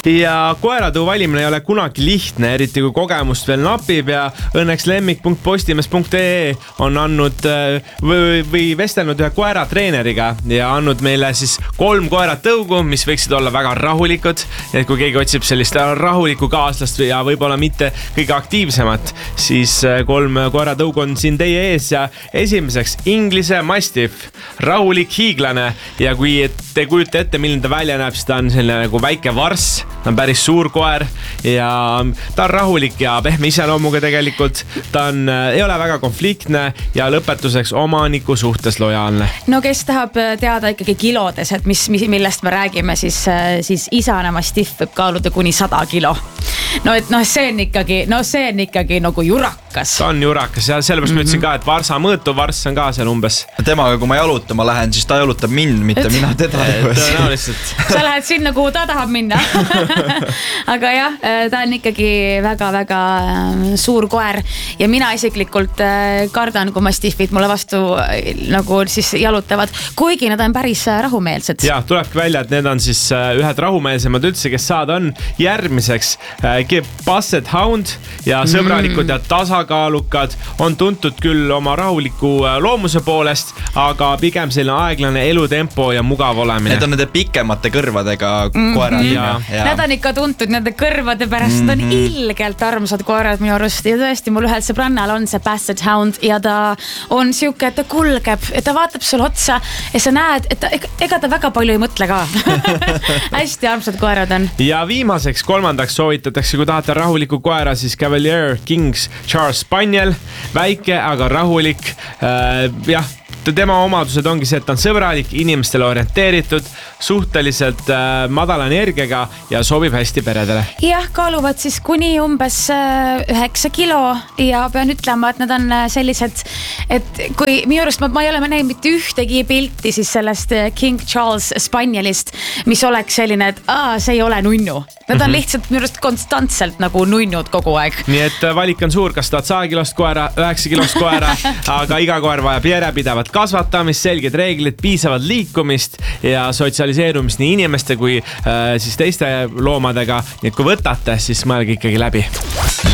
Ja koeratõu valimine ei ole kunagi lihtne, eriti kui kogemust veel napib ja õnneks lemmik.postimees.ee on andnud või vestelnud ühe koeratreeneriga ja andnud meile siis 3 koeratõugu, mis võiksid olla väga rahulikud. Et kui keegi otsib sellist rahulikku kaaslast ja võib-olla mitte kõige aktiivsemat, siis 3 koeratõugu on siin teie ees ja esimeseks Inglise Mastiff, rahulik hiiglane ja kui te kujute ette, milline ta välja näeb, siis ta on selline nagu väike varss. Ta on päris suur koer ja ta on rahulik ja pehme iseloomuga tegelikult. Ta ei ole väga konfliktne ja lõpetuseks omaniku suhtes lojaalne. No kes tahab teada ikkagi kilodes, et millest me räägime, siis isane Mastiff võib kaaluda kuni 100 kilo. No et see on ikkagi nagu jurakas. Ta on jurakas ja sellepärast ma ütlesin ka, et varsa mõõtu varss on ka seal umbes. Temaga, kui ma jalutama lähen, siis ta jalutab mind, mitte mina teda. Sa lähed sinna, kuhu ta tahab minna. Aga jah, ta on ikkagi väga-väga suur koer ja mina isiklikult kardan, kui Mastiffid mulle vastu nagu siis jalutavad, kuigi nad on päris rahumeelsed. Ja, tulebki välja, et need on siis ühed rahumeelsemad üldse, kes saada on järgmiseks Basset Hound ja sõbralikud ja tasakaalukad on tuntud küll oma rahuliku loomuse poolest, aga pigem selline aeglane elutempo ja mugav olemine. Need on nende pikemate kõrvadega koerad. Need on ikka tuntud nende kõrvade pärast, on ilgelt armsad koerad minu arust ja tõesti mul ühel sõbrannal on see Basset Hound ja ta on siuke, et ta kulgeb ja ta vaatab sul otsa ja sa näed, et ega ta väga palju ei mõtle ka. Hästi armsad koerad on. Ja viimaseks 3. soovitatakse, kui tahate rahuliku koera, siis Cavalier King's Charles Spaniel, väike, aga rahulik. Jah, tema omadused ongi see, et ta on sõbralik, inimestele orienteeritud, suhteliselt madala energiaga ja sobib hästi peredele. Jah, kaaluvad siis kuni umbes 9 kilo ja pean ütlema, et nad on sellised, et kui minu arust ma ei ole näinud mitte ühtegi pilti siis sellest King Charles Spanielist, mis oleks selline, et see ei ole nunnu. Nad on lihtsalt minu arust konstantselt nagu nunnud kogu aeg. Nii et valik on suur, kas tahad 100 kilost koera, 9 kilost koera, aga iga koer vajab järjepidevat kasvatamist, selged reeglid, piisavat liikumist ja sotsialiseerumist nii inimeste kui siis teiste loomadega. Nii et kui võtate, siis mõelge ikkagi läbi.